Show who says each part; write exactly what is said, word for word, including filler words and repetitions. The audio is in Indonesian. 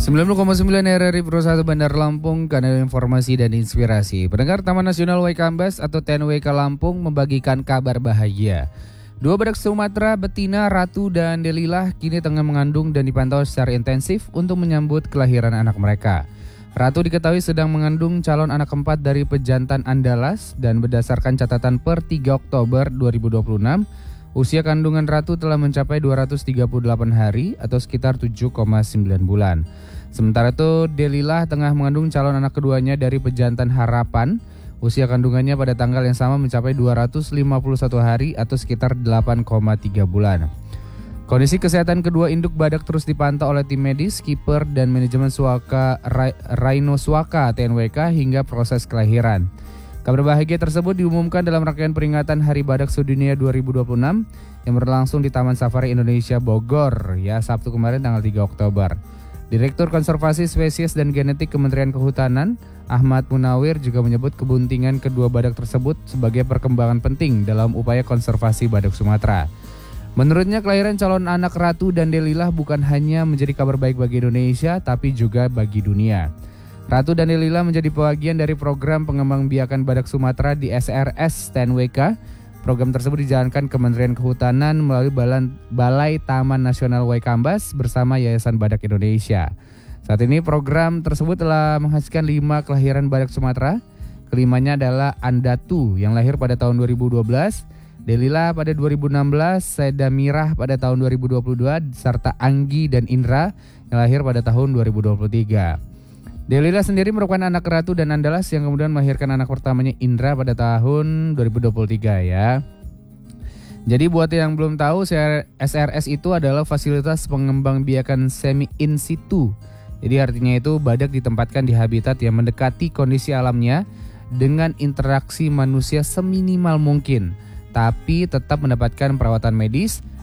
Speaker 1: sembilan puluh koma sembilan R R I Pro satu Bandar Lampung, kanal informasi dan inspirasi. Pendengar, Taman Nasional Waikambas atau T N W K Lampung membagikan kabar bahagia. Dua badak Sumatera betina Ratu dan Delilah kini tengah mengandung dan dipantau secara intensif untuk menyambut kelahiran anak mereka. Ratu diketahui sedang mengandung calon anak keempat dari pejantan Andalas, dan berdasarkan catatan per tiga Oktober dua ribu dua puluh enam, usia kandungan Ratu telah mencapai dua ratus tiga puluh delapan hari atau sekitar tujuh koma sembilan bulan. Sementara itu Delilah tengah mengandung calon anak keduanya dari pejantan Harapan. Usia kandungannya pada tanggal yang sama mencapai dua ratus lima puluh satu hari atau sekitar delapan koma tiga bulan. Kondisi kesehatan kedua induk badak terus dipantau oleh tim medis, kiper, dan manajemen Suaka Rhino Suaka T N W K hingga proses kelahiran. Kabar bahagia tersebut diumumkan dalam rangkaian peringatan Hari Badak Sedunia dua ribu dua puluh enam yang berlangsung di Taman Safari Indonesia Bogor ya Sabtu kemarin tanggal tiga Oktober. Direktur Konservasi Spesies dan Genetik Kementerian Kehutanan Ahmad Munawir juga menyebut kebuntingan kedua badak tersebut sebagai perkembangan penting dalam upaya konservasi badak Sumatera. Menurutnya, kelahiran calon anak Ratu dan Delilah bukan hanya menjadi kabar baik bagi Indonesia, tapi juga bagi dunia. Ratu dan Delilah menjadi bagian dari program pengembangbiakan badak Sumatera di S R S T N W K. Program tersebut dijalankan Kementerian Kehutanan melalui Balai Taman Nasional Waikambas bersama Yayasan Badak Indonesia. Saat ini program tersebut telah menghasilkan lima kelahiran badak Sumatera. Kelimanya adalah Andatu yang lahir pada tahun dua ribu dua belas, Delilah pada dua ribu enam belas, Seda Mirah pada tahun dua ribu dua puluh dua, serta Anggi dan Indra yang lahir pada tahun dua ribu dua puluh tiga. Delilah sendiri merupakan anak Ratu dan Andalas yang kemudian melahirkan anak pertamanya Indra pada tahun dua ribu dua puluh tiga ya. Jadi buat yang belum tahu, S R S itu adalah fasilitas pengembangbiakan semi in situ. Jadi artinya itu badak ditempatkan di habitat yang mendekati kondisi alamnya dengan interaksi manusia seminimal mungkin, tapi tetap mendapatkan perawatan medis